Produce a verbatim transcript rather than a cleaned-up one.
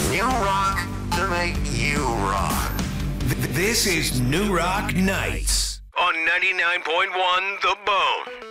New rock to make you rock. This is New Rock Nights on ninety-nine point one The Bone.